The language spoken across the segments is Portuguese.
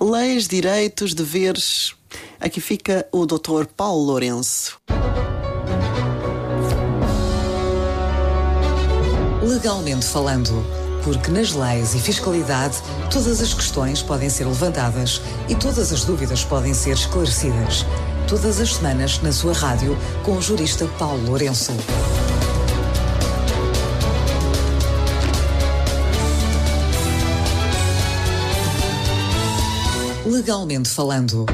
Leis, direitos, deveres. Aqui fica o Dr. Paulo Lourenço. Legalmente falando, porque nas leis e fiscalidade todas as questões podem ser levantadas e todas as dúvidas podem ser esclarecidas. Todas as semanas na sua rádio com o jurista Paulo Lourenço. Legalmente falando.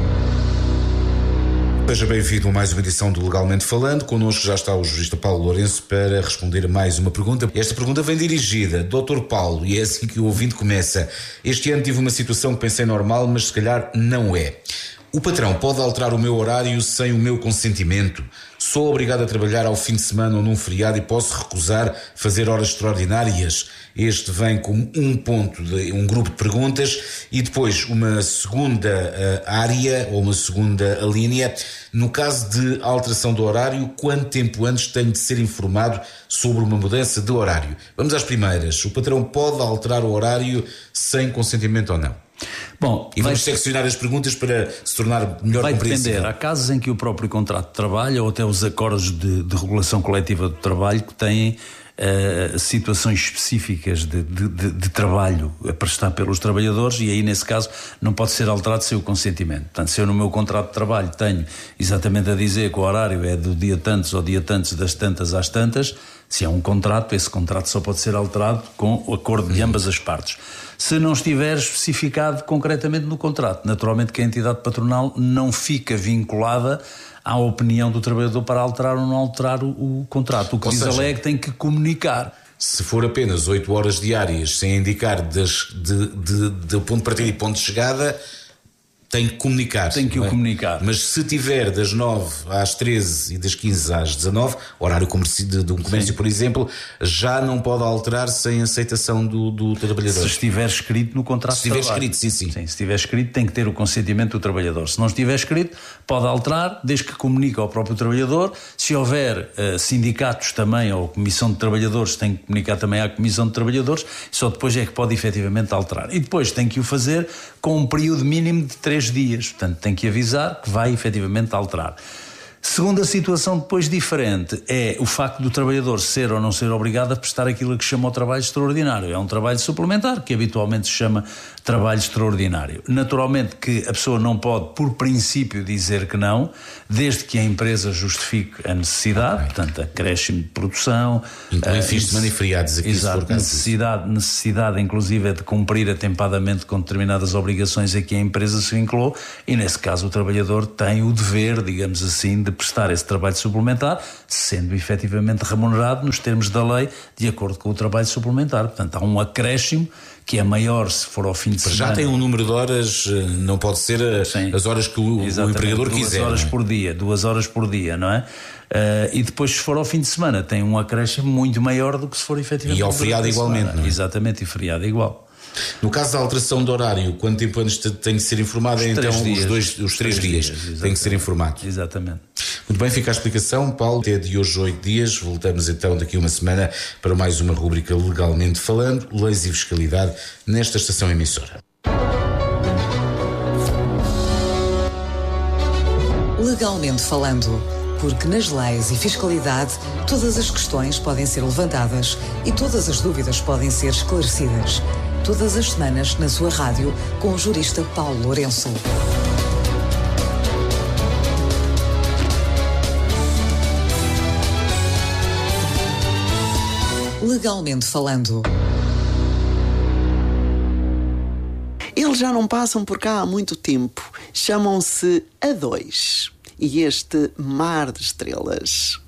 Seja bem-vindo a mais uma edição do Legalmente Falando. Connosco já está o jurista Paulo Lourenço para responder a mais uma pergunta. Esta pergunta vem dirigida, Dr. Paulo, e é assim que o ouvinte começa. Este ano tive uma situação que pensei normal, mas se calhar não é. O patrão pode alterar o meu horário sem o meu consentimento? Sou obrigado a trabalhar ao fim de semana ou num feriado e posso recusar fazer horas extraordinárias? Este vem como um ponto de um grupo de perguntas e depois uma segunda área ou uma segunda linha. No caso de alteração do horário, quanto tempo antes tenho de ser informado sobre uma mudança de horário? Vamos às primeiras. O patrão pode alterar o horário sem consentimento ou não? Bom, e vamos seccionar as perguntas para se tornar melhor vai compreensível. depender. Há casos em que o próprio contrato de trabalho ou até os acordos de regulação coletiva do trabalho que têm situações específicas de trabalho a prestar pelos trabalhadores e aí nesse caso não pode ser alterado sem o consentimento. Portanto, se eu no meu contrato de trabalho tenho exatamente a dizer que o horário é do dia tantos ao dia tantos, das tantas às tantas, se é um contrato, esse contrato só pode ser alterado com o acordo de ambas as partes. Se não estiver especificado concretamente no contrato, naturalmente que a entidade patronal não fica vinculada à opinião do trabalhador para alterar ou não alterar o contrato. O que diz a lei é que tem que comunicar. Se for apenas 8 horas diárias, sem indicar de ponto de partida e ponto de chegada, tem que comunicar. Tem que o comunicar. Mas se tiver das 9 às 13 e das 15 às 19, horário de um comércio, por exemplo, já não pode alterar sem aceitação do trabalhador. Se estiver escrito no contrato de trabalho. Se estiver escrito, sim. Se estiver escrito, tem que ter o consentimento do trabalhador. Se não estiver escrito, pode alterar, desde que comunique ao próprio trabalhador. Se houver sindicatos também, ou comissão de trabalhadores, tem que comunicar também à comissão de trabalhadores, só depois é que pode efetivamente alterar. E depois tem que o fazer com um período mínimo de 3 dias, portanto tem que avisar que vai efetivamente alterar. Segunda situação depois diferente é o facto do trabalhador ser ou não ser obrigado a prestar aquilo a que chama o trabalho extraordinário. É um trabalho suplementar que habitualmente se chama trabalho extraordinário. Naturalmente que a pessoa não pode, por princípio, dizer que não, desde que a empresa justifique a necessidade, portanto, acréscimo de produção. Inclui fins de semana e feriados aqui. Exato, necessidade inclusive é de cumprir atempadamente com determinadas obrigações a que a empresa se vinculou e nesse caso o trabalhador tem o dever, digamos assim, de prestar esse trabalho suplementar, sendo efetivamente remunerado nos termos da lei de acordo com o trabalho suplementar. Portanto, há um acréscimo que é maior se for ao fim de semana. Já tem um número de horas, não pode ser as horas que o empregador quiser. 2 horas por dia, não é? E depois, se for ao fim de semana, tem um acréscimo muito maior do que se for efetivamente. E ao feriado igualmente, não é? Exatamente, e feriado igual. No caso da alteração de horário, quanto tempo antes tem de ser informado? Então, os 3 dias tem que ser informado. Exatamente. Muito bem, fica a explicação, Paulo. Até de hoje 8 dias. Voltamos então daqui a uma semana para mais uma rubrica Legalmente Falando, Leis e Fiscalidade, nesta estação emissora. Legalmente falando, porque nas leis e fiscalidade todas as questões podem ser levantadas e todas as dúvidas podem ser esclarecidas. Todas as semanas na sua rádio com o jurista Paulo Lourenço. Legalmente falando. Eles já não passam por cá há muito tempo. Chamam-se A2. E este Mar de Estrelas.